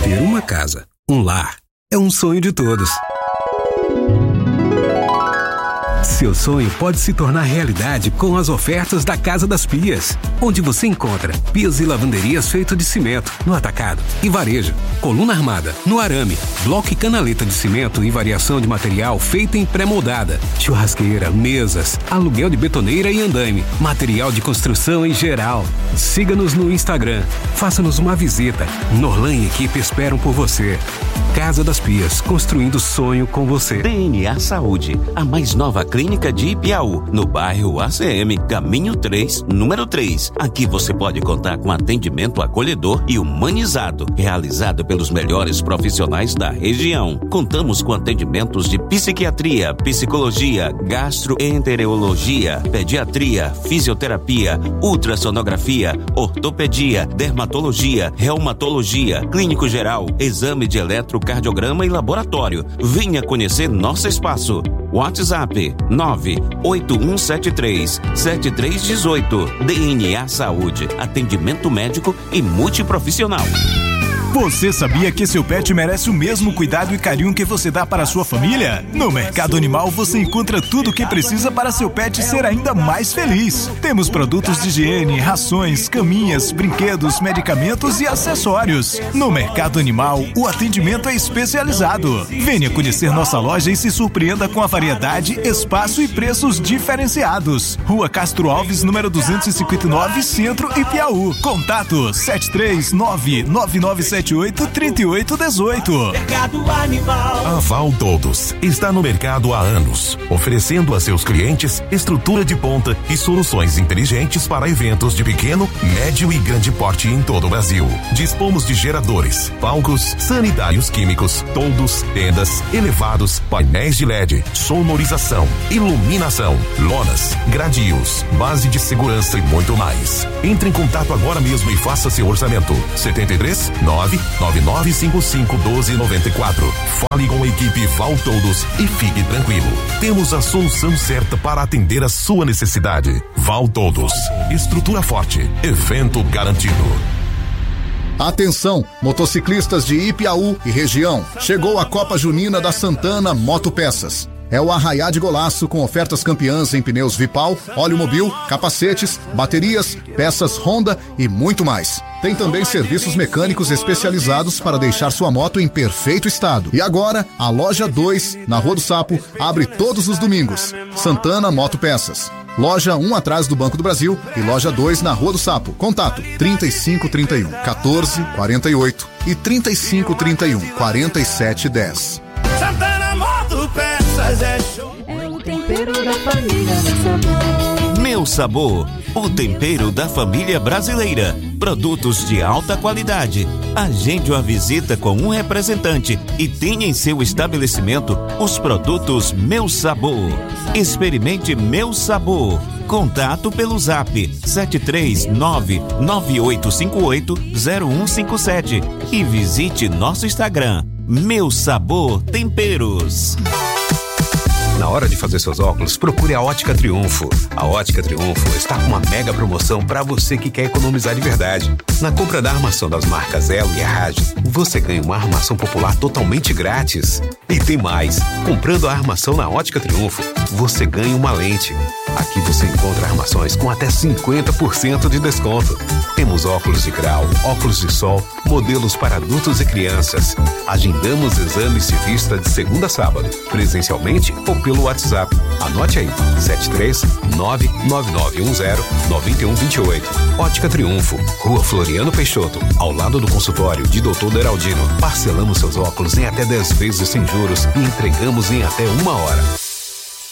Ter uma casa, um lar, é um sonho de todos. Seu sonho pode se tornar realidade com as ofertas da Casa das Pias, onde você encontra pias e lavanderias feitas de cimento no atacado e varejo, coluna armada no arame, bloco e canaleta de cimento e variação de material feita em pré-moldada, churrasqueira, mesas, aluguel de betoneira e andaime, material de construção em geral. Siga-nos no Instagram, faça-nos uma visita. Norlan e equipe esperam por você. Casa das Pias, construindo sonho com você. DNA Saúde, a mais nova clínica de Ipiaú, no bairro ACM, Caminho 3, número 3. Aqui você pode contar com atendimento acolhedor e humanizado, realizado pelos melhores profissionais da região. Contamos com atendimentos de psiquiatria, psicologia, gastroenterologia, pediatria, fisioterapia, ultrassonografia, ortopedia, dermatologia, reumatologia, clínico geral, exame de eletrocardiograma e laboratório. Venha conhecer nosso espaço. WhatsApp 98173-7318. DNA Saúde, atendimento médico e multiprofissional. Você sabia que seu pet merece o mesmo cuidado e carinho que você dá para a sua família? No Mercado Animal você encontra tudo o que precisa para seu pet ser ainda mais feliz. Temos produtos de higiene, rações, caminhas, brinquedos, medicamentos e acessórios. No Mercado Animal, o atendimento é especializado. Venha conhecer nossa loja e se surpreenda com a variedade, espaço e preços diferenciados. Rua Castro Alves, número 259, Centro, Ipiaú. Contato 739-9978-3818. A Val Todos está no mercado há anos, oferecendo a seus clientes estrutura de ponta e soluções inteligentes para eventos de pequeno, médio e grande porte em todo o Brasil. Dispomos de geradores, palcos, sanitários químicos, toldos, tendas, elevados, painéis de LED, sonorização, iluminação, lonas, gradios, base de segurança e muito mais. Entre em contato agora mesmo e faça seu orçamento. 73 999551294. Fale com a equipe Val Todos e fique tranquilo. Temos a solução certa para atender a sua necessidade. Val Todos. Estrutura forte. Evento garantido. Atenção, motociclistas de Ipiaú e região. Chegou a Copa Junina da Santana Motopeças. É o arraiá de golaço com ofertas campeãs em pneus Vipal, óleo mobil, capacetes, baterias, peças Honda e muito mais. Tem também serviços mecânicos especializados para deixar sua moto em perfeito estado. E agora, a Loja 2, na Rua do Sapo, abre todos os domingos. Santana Motopeças. Loja 1 atrás do Banco do Brasil e Loja 2 na Rua do Sapo. Contato 3531 1448 e 3531 4710. Santana Motopeças é show. É o tempero da família, meu sabor. Meu Sabor, o tempero da família brasileira. Produtos de alta qualidade. Agende uma visita com um representante e tenha em seu estabelecimento os produtos Meu Sabor. Experimente Meu Sabor. Contato pelo Zap 739-9858-0157 e visite nosso Instagram Meu Sabor Temperos. Na hora de fazer seus óculos, procure a Ótica Triunfo. A Ótica Triunfo está com uma mega promoção para você que quer economizar de verdade. Na compra da armação das marcas Elo e Errage, você ganha uma armação popular totalmente grátis. E tem mais, comprando a armação na Ótica Triunfo, você ganha uma lente. Aqui você encontra armações com até 50% de desconto. Temos óculos de grau, óculos de sol, modelos para adultos e crianças. Agendamos exames de vista de segunda a sábado, presencialmente ou pelo WhatsApp. Anote aí, 73999109128. Ótica Triunfo, Rua Floriano Peixoto, ao lado do consultório de Dr. Deraldino. Parcelamos seus óculos em até 10 vezes sem juros e entregamos em até 1 hora.